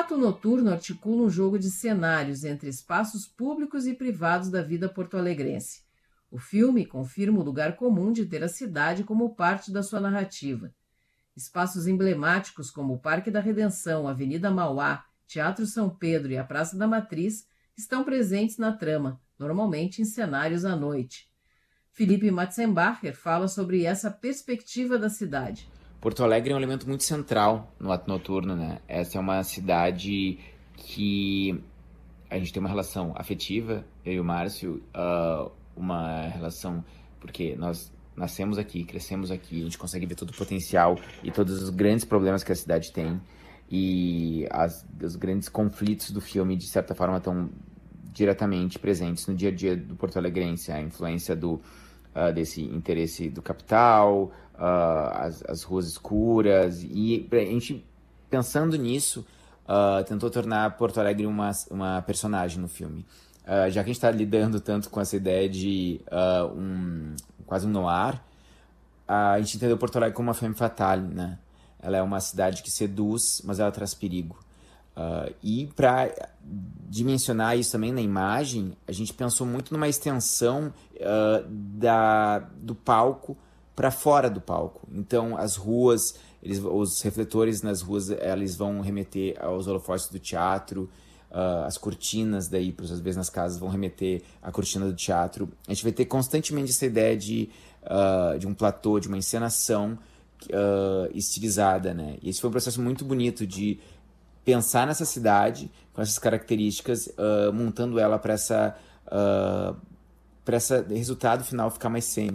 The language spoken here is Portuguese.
Ato Noturno articula um jogo de cenários entre espaços públicos e privados da vida porto-alegrense. O filme confirma o lugar comum de ter a cidade como parte da sua narrativa. Espaços emblemáticos como o Parque da Redenção, Avenida Mauá, Teatro São Pedro e a Praça da Matriz estão presentes na trama, normalmente em cenários à noite. Felipe Matzenbacher fala sobre essa perspectiva da cidade. Porto Alegre é um elemento muito central no Ato Noturno, né? Essa é uma cidade que a gente tem uma relação afetiva, eu e o Márcio, uma relação porque nós nascemos aqui, crescemos aqui, a gente consegue ver todo o potencial e todos os grandes problemas que a cidade tem, e os grandes conflitos do filme, de certa forma, estão diretamente presentes no dia a dia do porto-alegrense, a influência desse interesse do capital, as ruas escuras, e a gente, pensando nisso, tentou tornar Porto Alegre uma personagem no filme. Já que a gente está lidando tanto com essa ideia de quase um noir, a gente entendeu Porto Alegre como uma femme fatale, né? Ela é uma cidade que seduz, mas ela traz perigo. E para dimensionar isso também na imagem, a gente pensou muito numa extensão do palco para fora do palco. Então, as ruas, os refletores nas ruas, eles vão remeter aos holofotes do teatro, as cortinas daí, às vezes nas casas, vão remeter à cortina do teatro. A gente vai ter constantemente essa ideia de um platô, de uma encenação estilizada, né? E esse foi um processo muito bonito de pensar nessa cidade, com essas características, montando ela para esse resultado final ficar mais cênico.